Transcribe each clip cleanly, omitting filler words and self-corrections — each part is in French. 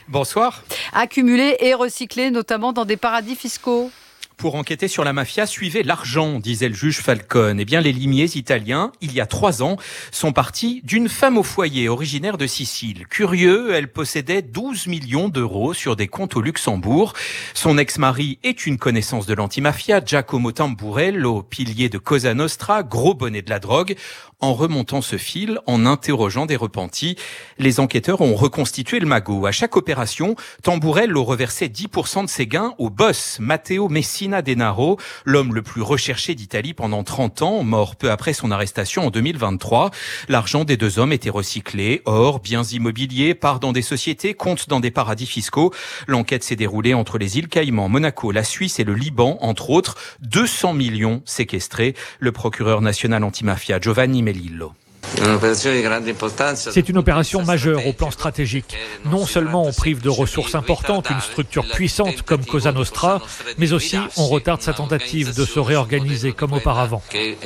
Bonsoir. Accumulés et recyclés, notamment dans des paradis fiscaux. Pour enquêter sur la mafia, suivez l'argent, disait le juge Falcone. Eh bien, les limiers italiens, il y a 3 ans, sont partis d'une femme au foyer originaire de Sicile. Curieux, elle possédait 12 millions d'euros sur des comptes au Luxembourg. Son ex-mari est une connaissance de l'antimafia, Giacomo Tamburello, pilier de Cosa Nostra, gros bonnet de la drogue. En remontant ce fil, en interrogeant des repentis, les enquêteurs ont reconstitué le magot. À chaque opération, Tamburello reversait 10% de ses gains au boss, Matteo Messina Denaro, l'homme le plus recherché d'Italie pendant 30 ans, mort peu après son arrestation en 2023. L'argent des 2 hommes était recyclé, or, biens immobiliers, part dans des sociétés, compte dans des paradis fiscaux. L'enquête s'est déroulée entre les îles Caïmans, Monaco, la Suisse et le Liban, entre autres. 200 millions séquestrés. Le procureur national antimafia, Giovanni Melillo. C'est une opération majeure au plan stratégique. Non seulement on prive de ressources importantes une structure puissante comme Cosa Nostra, mais aussi on retarde sa tentative de se réorganiser comme auparavant.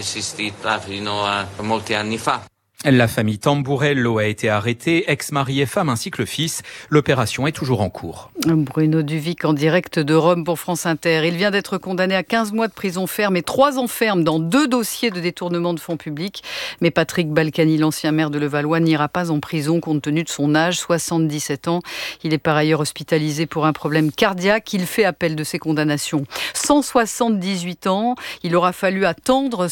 La famille Tamburello a été arrêtée, ex-mari et femme ainsi que le fils. L'opération est toujours en cours. Bruno Duvic en direct de Rome pour France Inter. Il vient d'être condamné à 15 mois de prison ferme et 3 ans ferme dans 2 dossiers de détournement de fonds publics. Mais Patrick Balkany, l'ancien maire de Levallois, n'ira pas en prison compte tenu de son âge, 77 ans. Il est par ailleurs hospitalisé pour un problème cardiaque. Il fait appel de ses condamnations. 178 ans, il aura fallu attendre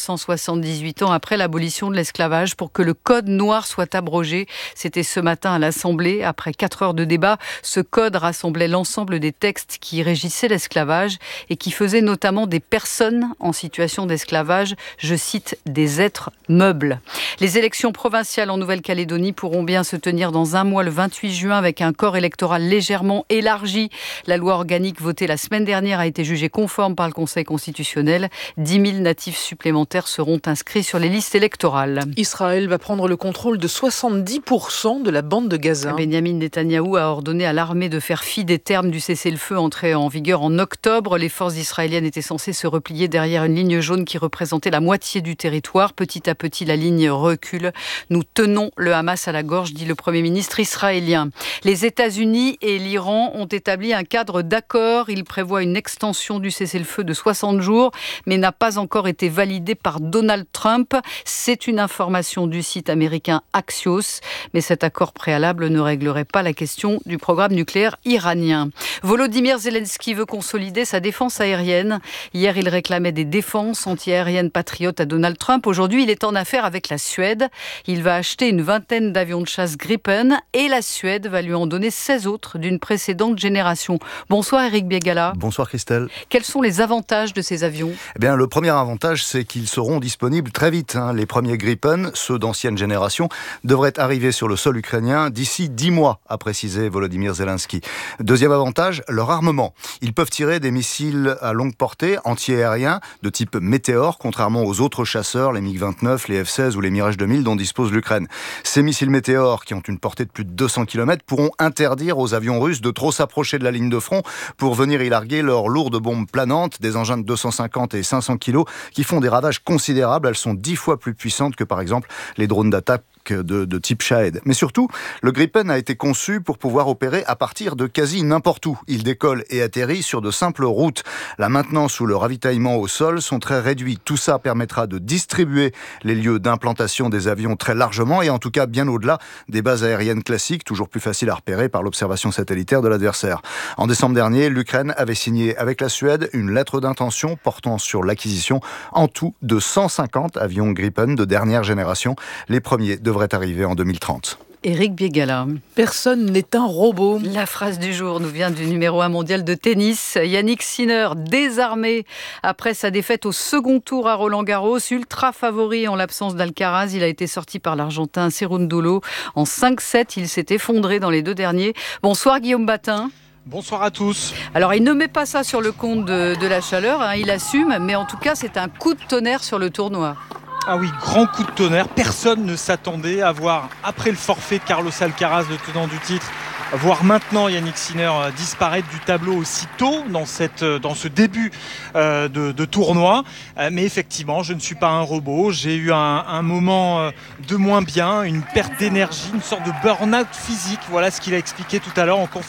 178 ans après l'abolition de l'esclavage pour que le code noir soit abrogé. C'était ce matin à l'Assemblée. Après 4 heures de débat, ce code rassemblait l'ensemble des textes qui régissaient l'esclavage et qui faisaient notamment des personnes en situation d'esclavage, je cite, des êtres meubles. Les élections provinciales en Nouvelle-Calédonie pourront bien se tenir dans 1 mois, le 28 juin, avec un corps électoral légèrement élargi. La loi organique votée la semaine dernière a été jugée conforme par le Conseil constitutionnel. 10 000 natifs supplémentaires seront inscrits sur les listes électorales. Israël va prendre le contrôle de 70% de la bande de Gaza. Benjamin Netanyahou a ordonné à l'armée de faire fi des termes du cessez-le-feu entré en vigueur en octobre. Les forces israéliennes étaient censées se replier derrière une ligne jaune qui représentait la moitié du territoire. Petit à petit, la ligne recule. Nous tenons le Hamas à la gorge, dit le Premier ministre israélien. Les États-Unis et l'Iran ont établi un cadre d'accord. Il prévoit une extension du cessez-le-feu de 60 jours, mais n'a pas encore été validé par Donald Trump. C'est une information du site américain Axios, mais cet accord préalable ne réglerait pas la question du programme nucléaire iranien. Volodymyr Zelensky veut consolider sa défense aérienne. Hier, il réclamait des défenses antiaériennes patriotes à Donald Trump. Aujourd'hui, il est en affaire avec la Suède. Il va acheter une 20aine d'avions de chasse Gripen et la Suède va lui en donner 16 autres d'une précédente génération. Bonsoir Eric Biegala. Bonsoir Christelle. Quels sont les avantages de ces avions ? Eh bien, le premier avantage, c'est qu'ils seront disponibles très vite. Les premiers Gripen, ceux d'ancienne génération, devraient arriver sur le sol ukrainien d'ici 10 mois, a précisé Volodymyr Zelensky. Deuxième avantage, leur armement. Ils peuvent tirer des missiles à longue portée, anti-aériens, de type Météor, contrairement aux autres chasseurs, les MiG-29, les F-16 ou les Mirage 2000 dont dispose l'Ukraine. Ces missiles Météor, qui ont une portée de plus de 200 km, pourront interdire aux avions russes de trop s'approcher de la ligne de front pour venir y larguer leurs lourdes bombes planantes, des engins de 250 et 500 kg, qui font des ravages considérables. Elles sont 10 fois plus puissantes que, par exemple, les drones d'attaque de type Shahed. Mais surtout, le Gripen a été conçu pour pouvoir opérer à partir de quasi n'importe où. Il décolle et atterrit sur de simples routes. La maintenance ou le ravitaillement au sol sont très réduits. Tout ça permettra de distribuer les lieux d'implantation des avions très largement et en tout cas bien au-delà des bases aériennes classiques, toujours plus faciles à repérer par l'observation satellitaire de l'adversaire. En décembre dernier, l'Ukraine avait signé avec la Suède une lettre d'intention portant sur l'acquisition en tout de 150 avions Gripen de dernière génération. Les premiers devrait arriver en 2030. Eric Biegala. Personne n'est un robot. La phrase du jour nous vient du numéro 1 mondial de tennis. Yannick Sinner, désarmé après sa défaite au second tour à Roland-Garros, ultra favori en l'absence d'Alcaraz. Il a été sorti par l'Argentin Cerúndolo en 5-7. Il s'est effondré dans les 2 derniers. Bonsoir Guillaume Batin. Bonsoir à tous. Alors il ne met pas ça sur le compte de la chaleur, il assume, mais en tout cas c'est un coup de tonnerre sur le tournoi. Ah oui, grand coup de tonnerre. Personne ne s'attendait à voir, après le forfait de Carlos Alcaraz, le tenant du titre, voir maintenant Yannick Sinner disparaître du tableau aussi tôt dans ce début de tournoi. Mais effectivement, je ne suis pas un robot. J'ai eu un moment de moins bien, une perte d'énergie, une sorte de burn-out physique. Voilà ce qu'il a expliqué tout à l'heure en conférence